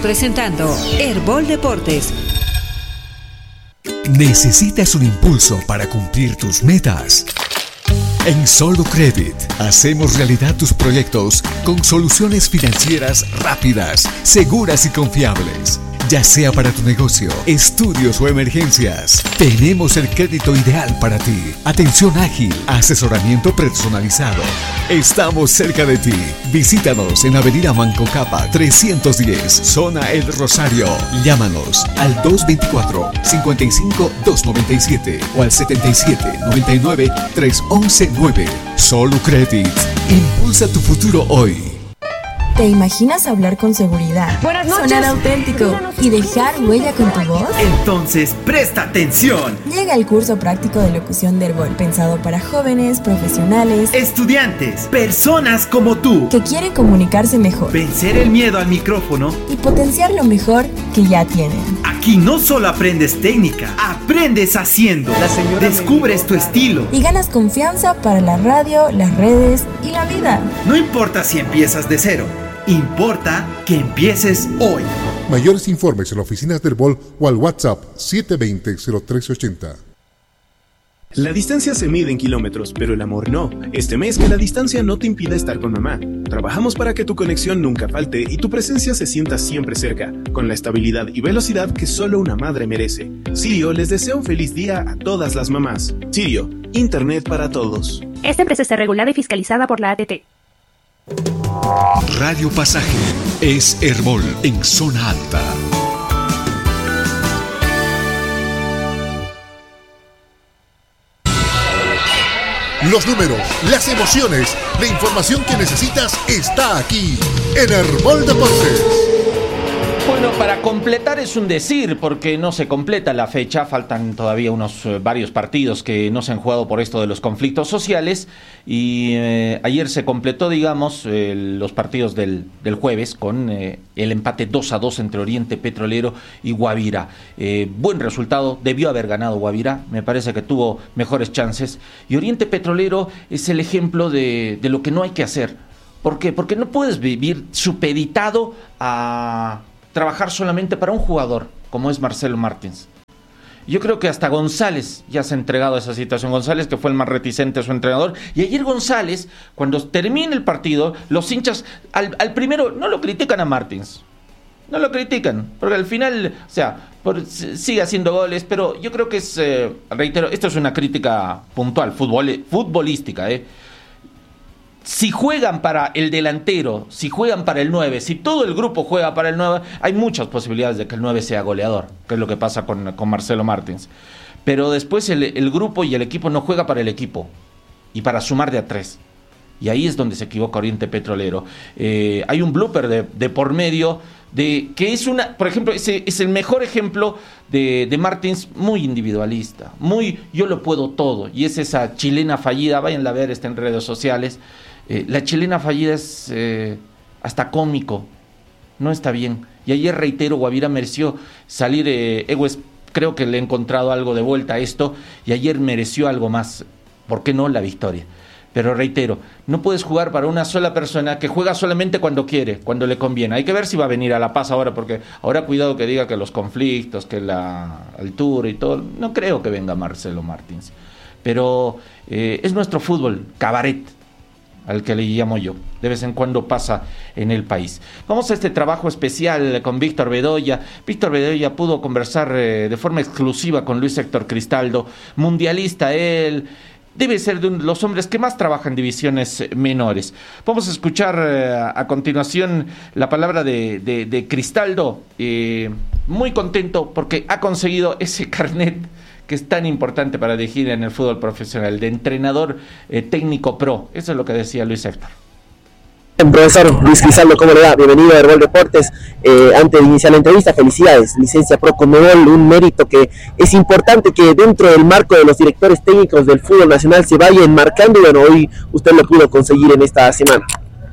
presentando Herbol Deportes. ¿Necesitas un impulso para cumplir tus metas? En Solo Credit hacemos realidad tus proyectos con soluciones financieras rápidas, seguras y confiables. Ya sea para tu negocio, estudios o emergencias, tenemos el crédito ideal para ti. Atención ágil, asesoramiento personalizado. Estamos cerca de ti. Visítanos en Avenida Manco Capa 310, Zona El Rosario. Llámanos al 224-55-297 o al 77-99-311-9. Solo Credit. Impulsa tu futuro hoy. ¿Te imaginas hablar con seguridad? Buenas noches. Sonar auténtico y dejar huella con tu voz. Entonces, presta atención. Llega el curso práctico de locución de Herbol, pensado para jóvenes, profesionales, estudiantes, personas como tú, que quieren comunicarse mejor, vencer el miedo al micrófono y potenciar lo mejor que ya tienen. Aquí no solo aprendes técnica, aprendes haciendo. Descubres tu estilo y ganas confianza para la radio, las redes y la vida. No importa si empiezas de cero, importa que empieces hoy. Mayores informes en la oficina de Herbol o al WhatsApp 720-0380. La distancia se mide en kilómetros, pero el amor no. Este mes que la distancia no te impida estar con mamá. Trabajamos para que tu conexión nunca falte y tu presencia se sienta siempre cerca, con la estabilidad y velocidad que solo una madre merece. Sirio les desea un feliz día a todas las mamás. Sirio, Internet para todos. Esta empresa está regulada y fiscalizada por la ATT. Radio Pasaje es Herbol en zona alta. Los números, las emociones, la información que necesitas está aquí en Herbol Deportes. Bueno, para completar es un decir, porque no se completa la fecha, faltan todavía varios partidos que no se han jugado por esto de los conflictos sociales, y ayer se completó, digamos, los partidos del jueves con el empate 2-2 entre Oriente Petrolero y Guavirá. Buen resultado, debió haber ganado Guavirá, me parece que tuvo mejores chances, y Oriente Petrolero es el ejemplo de lo que no hay que hacer. ¿Por qué? Porque no puedes vivir supeditado a trabajar solamente para un jugador, como es Marcelo Martins. Yo creo que hasta González ya se ha entregado a esa situación. González, que fue el más reticente, su entrenador. Y ayer González, cuando termina el partido, los hinchas, al primero, no lo critican a Martins. No lo critican, porque al final, o sea, sigue haciendo goles, pero yo creo que es, reitero, esto es una crítica puntual, futbolística, Si juegan para el delantero, si juegan para el 9, si todo el grupo juega para el 9, hay muchas posibilidades de que el 9 sea goleador, que es lo que pasa con Marcelo Martins. Pero después el grupo y el equipo no juega para el equipo y para sumar de a 3. Y ahí es donde se equivoca Oriente Petrolero. Hay un blooper de por medio, que es por ejemplo, es el mejor ejemplo de Martins, muy individualista, muy yo lo puedo todo, y es esa chilena fallida, váyanla a ver, está en redes sociales. La chilena fallida es hasta cómico, no está bien. Y ayer, reitero, Guavirá mereció salir, Egues creo que le he encontrado algo de vuelta a esto, y ayer mereció algo más, ¿por qué no? La victoria. Pero reitero, no puedes jugar para una sola persona que juega solamente cuando quiere, cuando le conviene. Hay que ver si va a venir a La Paz ahora, porque ahora cuidado que diga que los conflictos, que la altura y todo, no creo que venga Marcelo Martins. Pero es nuestro fútbol, cabaret, al que le llamo yo, de vez en cuando pasa en el país. Vamos a este trabajo especial con Víctor Bedoya. Víctor Bedoya pudo conversar de forma exclusiva con Luis Héctor Cristaldo, mundialista él, debe ser de los hombres que más trabaja en divisiones menores. Vamos a escuchar a continuación la palabra de Cristaldo, muy contento porque ha conseguido ese carnet que es tan importante para dirigir en el fútbol profesional, de entrenador técnico pro. Eso es lo que decía Luis Héctor. Profesor Luis Cristaldo, ¿cómo le va? Bienvenido a Herbol Deportes. Antes de iniciar la entrevista, felicidades, licencia Pro Conmebol, un mérito que es importante que dentro del marco de los directores técnicos del fútbol nacional se vaya enmarcando, y bueno, hoy usted lo pudo conseguir en esta semana.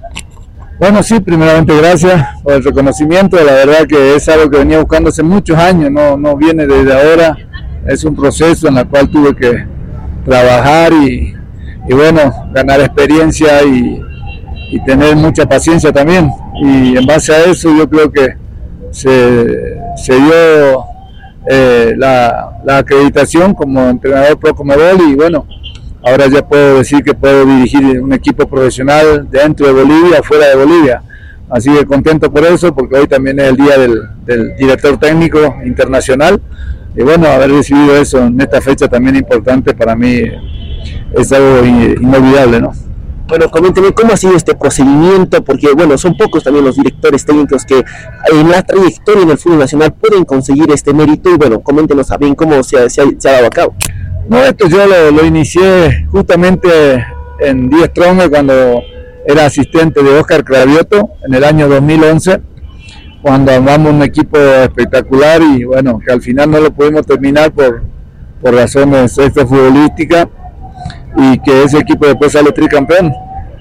Bueno, sí, primeramente gracias por el reconocimiento, la verdad que es algo que venía buscando hace muchos años, no viene desde ahora, es un proceso en el cual tuve que trabajar y bueno, ganar experiencia y tener mucha paciencia también, y en base a eso yo creo que se dio la acreditación como entrenador Pro Conmebol, y bueno, ahora ya puedo decir que puedo dirigir un equipo profesional dentro de Bolivia, fuera de Bolivia. Así que contento por eso, porque hoy también es el día del director técnico internacional, y bueno, haber recibido eso en esta fecha también importante para mí es algo inolvidable, ¿no? Bueno, coménteme cómo ha sido este procedimiento, porque bueno, son pocos también los directores técnicos que en la trayectoria en el fútbol nacional pueden conseguir este mérito, y bueno, coméntenos bien cómo se ha dado a cabo. No, esto yo lo inicié justamente en Die Strongher, cuando era asistente de Oscar Cravioto en el año 2011, cuando armamos un equipo espectacular, y bueno, que al final no lo pudimos terminar por razones extrafutbolísticas, y que ese equipo después sale tricampeón.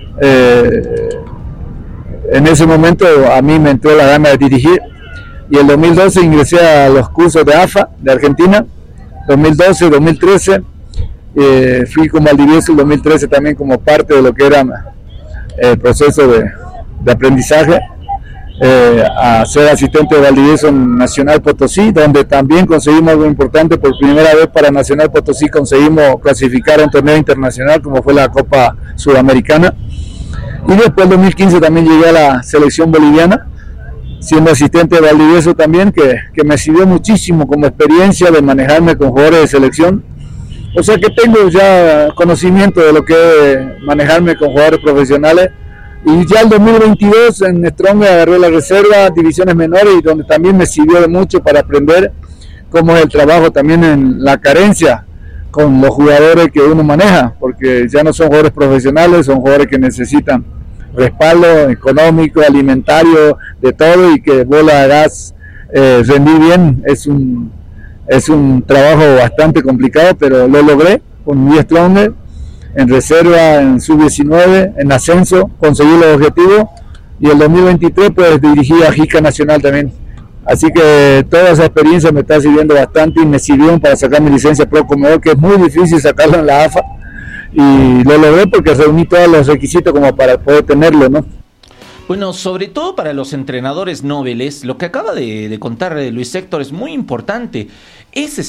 En ese momento a mí me entró la gana de dirigir, y en 2012 ingresé a los cursos de AFA de Argentina, 2012, 2013, fui con Valdivieso el 2013 también como parte de lo que era el proceso de aprendizaje, a ser asistente de Valdivieso en Nacional Potosí, donde también conseguimos algo importante. Por primera vez para Nacional Potosí conseguimos clasificar a un torneo internacional como fue la Copa Sudamericana, y después en 2015 también llegué a la selección boliviana, siendo asistente de Valdivieso también, que me sirvió muchísimo como experiencia de manejarme con jugadores de selección. O sea que tengo ya conocimiento de lo que es manejarme con jugadores profesionales. Y ya el 2022 en Strong agarré la reserva, divisiones menores, y donde también me sirvió de mucho para aprender cómo es el trabajo también en la carencia con los jugadores que uno maneja, porque ya no son jugadores profesionales, son jugadores que necesitan respaldo económico, alimentario, de todo, y que vos la hagas rendir bien. Es un trabajo bastante complicado, pero lo logré con Die Strongher, en reserva, en sub-19, en ascenso, conseguí los objetivos, y el 2023 pues dirigí a Jica Nacional también. Así que toda esa experiencia me está sirviendo bastante, y me sirvió para sacar mi licencia Pro Conmebol, que es muy difícil sacarlo en la AFA, y lo logré porque reuní todos los requisitos como para poder tenerlo, ¿no? Bueno, sobre todo para los entrenadores nobles, lo que acaba de contar Luis Héctor es muy importante. Ese